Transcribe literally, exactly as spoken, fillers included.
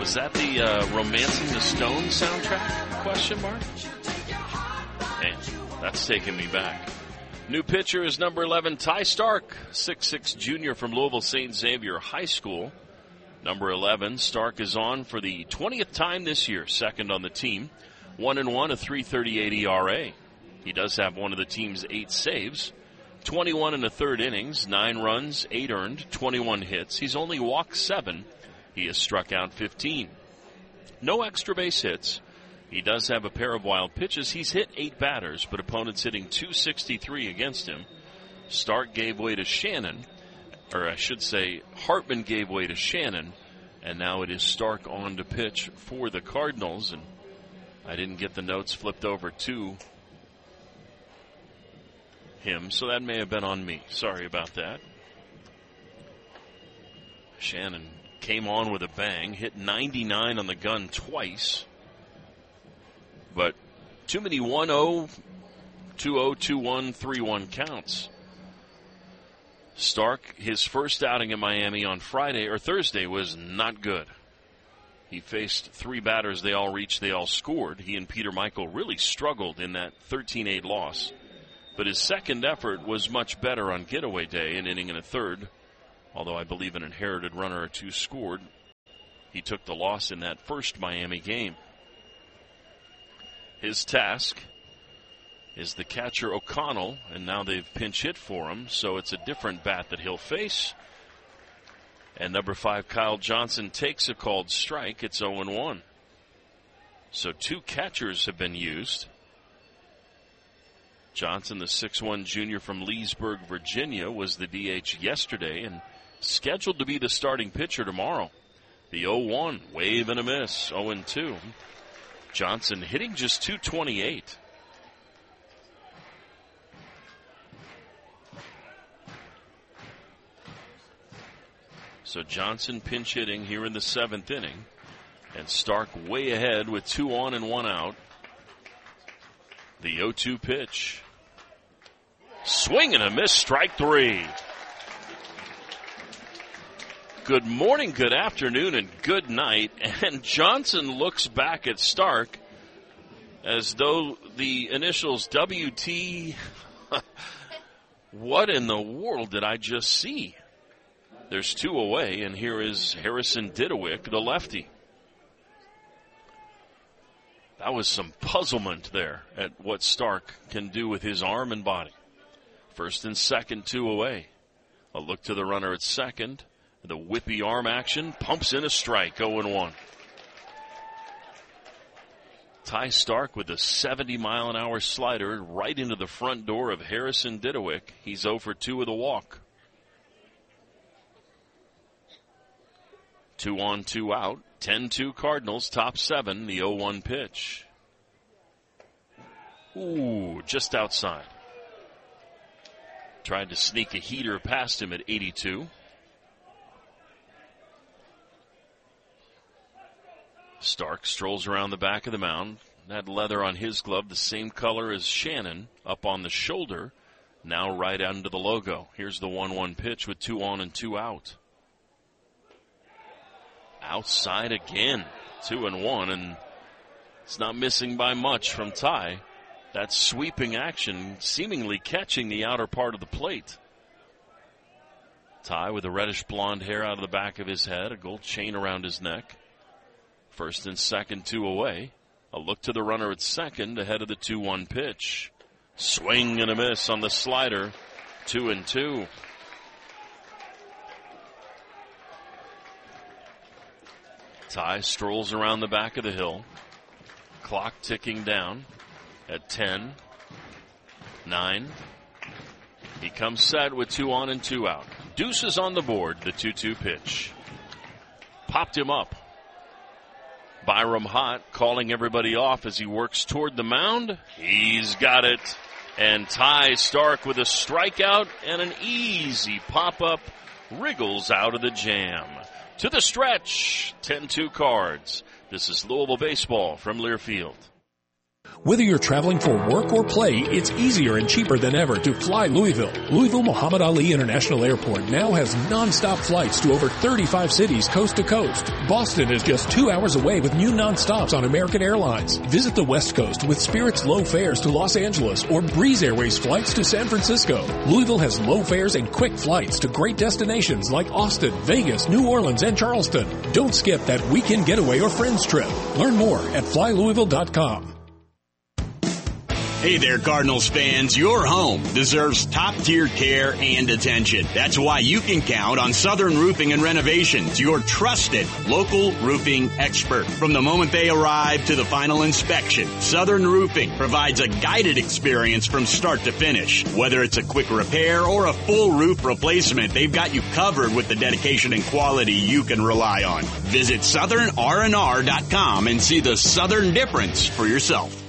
Is that the uh, Romancing the Stone soundtrack? Question mark? Man, that's taking me back. New pitcher is number eleven, Ty Stark, six six junior from Louisville Saint Xavier High School. Number eleven, Stark is on for the twentieth time this year, second on the team. one and one, a three thirty-eight E R A. He does have one of the team's eight saves. twenty-one in the third innings, nine runs, eight earned, twenty-one hits. He's only walked seven. He has struck out fifteen. No extra base hits. He does have a pair of wild pitches. He's hit eight batters, but opponents hitting two sixty-three against him. Stark gave way to Shannon, or I should say Hartman gave way to Shannon, and now it is Stark on to pitch for the Cardinals. And I didn't get the notes flipped over to him, so that may have been on me. Sorry about that. Shannon came on with a bang, hit ninety-nine on the gun twice, but too many one oh, two oh, two one, three one counts. Stark, his first outing in Miami on Friday or Thursday was not good. He faced three batters. They all reached. They all scored. He and Peter Michael really struggled in that thirteen eight loss. But his second effort was much better on getaway day, an inning and a third. Although I believe an inherited runner or two scored. He took the loss in that first Miami game. His task is the catcher O'Connell, and now they've pinch hit for him, so it's a different bat that he'll face. And number five, Kyle Johnson, takes a called strike. It's oh and one. So two catchers have been used. Johnson, the six one junior from Leesburg, Virginia, was the D H yesterday and scheduled to be the starting pitcher tomorrow. The oh one, wave and a miss, oh and two. Johnson hitting just two twenty-eight. So Johnson pinch hitting here in the seventh inning. And Stark way ahead with two on and one out. The oh two pitch. Swing and a miss, strike three. Good morning, good afternoon, and good night. And Johnson looks back at Stark as though the initials W T. What in the world did I just see? There's two away, and here is Harrison Didowick, the lefty. That was some puzzlement there at what Stark can do with his arm and body. First and second, two away. A look to the runner at second. The whippy arm action pumps in a strike, oh and one. Ty Stark with a seventy mile an hour slider right into the front door of Harrison Didowick. He's oh for two with a walk. Two on, two out. ten two Cardinals, top seven, the oh one pitch. Ooh, just outside. Tried to sneak a heater past him at eighty-two. Stark strolls around the back of the mound. That leather on his glove, the same color as Shannon, up on the shoulder. Now right under the logo. Here's the one one pitch with two on and two out. Outside again, two and one, and it's not missing by much from Ty. That sweeping action seemingly catching the outer part of the plate. Ty with the reddish blonde hair out of the back of his head, a gold chain around his neck. First and second, two away. A look to the runner at second ahead of the two one pitch. Swing and a miss on the slider, two and two. Ty strolls around the back of the hill. Clock ticking down at ten, nine. He comes set with two on and two out. Deuces on the board, the two two pitch. Popped him up. Byram Hott calling everybody off as he works toward the mound. He's got it. And Ty Stark with a strikeout and an easy pop-up wriggles out of the jam. To the stretch, ten two Cards. This is Louisville Baseball from Learfield. Whether you're traveling for work or play, it's easier and cheaper than ever to fly Louisville. Louisville Muhammad Ali International Airport now has non-stop flights to over thirty-five cities coast to coast. Boston is just two hours away with new non-stops on American Airlines. Visit the West Coast with Spirit's low fares to Los Angeles or Breeze Airways flights to San Francisco. Louisville has low fares and quick flights to great destinations like Austin, Vegas, New Orleans, and Charleston. Don't skip that weekend getaway or friends trip. Learn more at fly louisville dot com. Hey there, Cardinals fans. Your home deserves top-tier care and attention. That's why you can count on Southern Roofing and Renovations, your trusted local roofing expert. From the moment they arrive to the final inspection, Southern Roofing provides a guided experience from start to finish. Whether it's a quick repair or a full roof replacement, they've got you covered with the dedication and quality you can rely on. Visit southern r n r dot com and see the Southern difference for yourself.